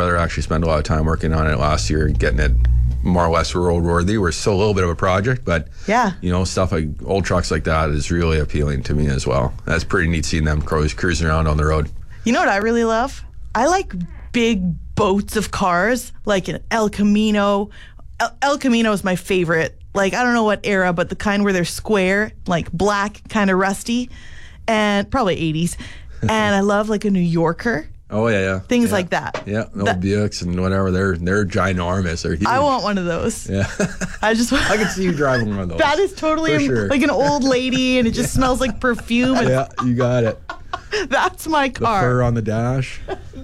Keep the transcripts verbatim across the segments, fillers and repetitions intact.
brother actually spent a lot of time working on it last year and getting it more or less roadworthy. We're still a little bit of a project, but yeah, you know, stuff like old trucks like that is really appealing to me as well. That's pretty neat seeing them cruise, cruising around on the road. You know what I really love? I like big boats of cars, like an El Camino. El, El Camino is my favorite. Like, I don't know what era, but the kind where they're square, like black, kind of rusty, and probably eighties. And I love like a New Yorker. Oh, yeah, yeah. Things yeah. like that. Yeah, old that, Buicks and whatever. They're they're ginormous. They're huge. I want one of those. Yeah. I just I can see you driving one of those. That is totally For sure. like an old lady, and it just smells like perfume. And yeah, you got it. That's my car. The fur on the dash.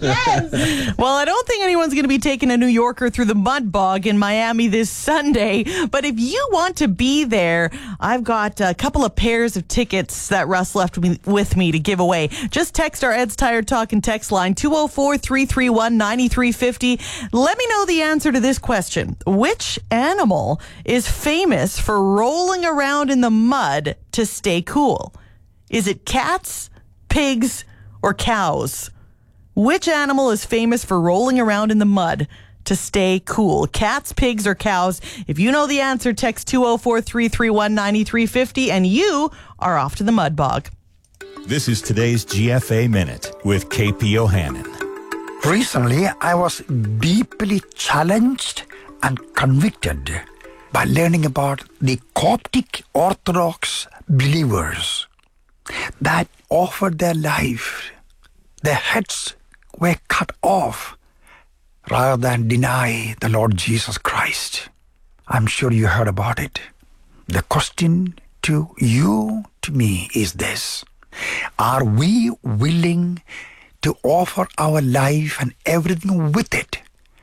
Yes. Well, I don't think anyone's going to be taking a New Yorker through the mud bog in Miami this Sunday. But if you want to be there, I've got a couple of pairs of tickets that Russ left me, with me to give away. Just text our Ed's Tire Talkin' text line two oh four, three three one, nine three five oh. Let me know the answer to this question. Which animal is famous for rolling around in the mud to stay cool? Is it cats, pigs, or cows? Which animal is famous for rolling around in the mud to stay cool? Cats, pigs, or cows? If you know the answer, text two oh four, three three one, nine three five oh, and you are off to the mud bog. This is today's G F A Minute with K P Ohanan. Recently, I was deeply challenged and convicted by learning about the Coptic Orthodox believers that offered their life. Their heads were cut off rather than deny the Lord Jesus Christ. I'm sure you heard about it. The question to you, to me, is this. Are we willing to offer our life and everything with it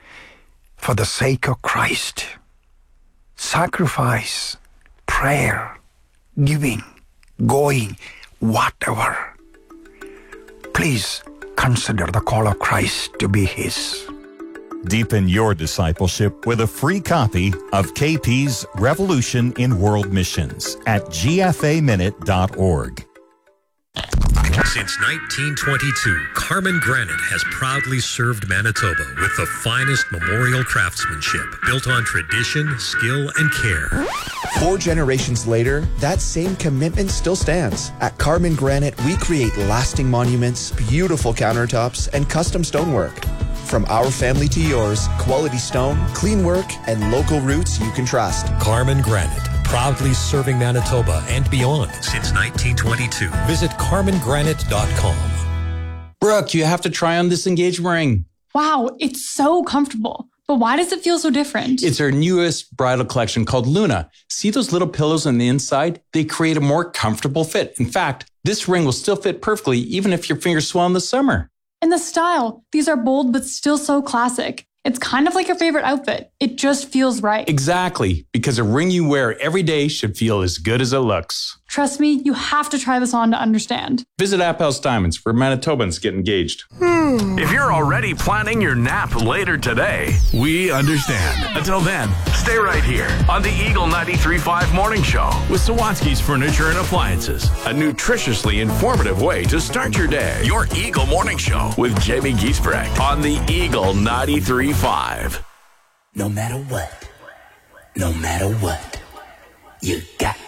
for the sake of Christ? Sacrifice, prayer, giving, going, whatever. Please consider the call of Christ to be His. Deepen your discipleship with a free copy of K P's Revolution in World Missions at G F A minute dot org. Since nineteen twenty-two, Carmen Granite has proudly served Manitoba with the finest memorial craftsmanship built on tradition, skill, and care. Four generations later, that same commitment still stands. At Carmen Granite, we create lasting monuments, beautiful countertops, and custom stonework. From our family to yours, quality stone, clean work, and local roots you can trust. Carmen Granite, proudly serving Manitoba and beyond since nineteen twenty-two. Visit carmen granite dot com. Brooke, you have to try on this engagement ring. Wow, it's so comfortable. But why does it feel so different? It's our newest bridal collection called Luna. See those little pillows on the inside? They create a more comfortable fit. In fact, this ring will still fit perfectly even if your fingers swell in the summer. And the style. These are bold but still so classic. It's kind of like your favorite outfit. It just feels right. Exactly, because a ring you wear every day should feel as good as it looks. Trust me, you have to try this on to understand. Visit Appel's Diamonds, where Manitobans get engaged. Hmm. If you're already planning your nap later today, we understand. Until then, stay right here on the Eagle ninety-three point five Morning Show with Sawatsky's Furniture and Appliances. A nutritiously informative way to start your day. Your Eagle Morning Show with Jamie Giesbrecht on the Eagle ninety-three point five. No matter what, no matter what, you got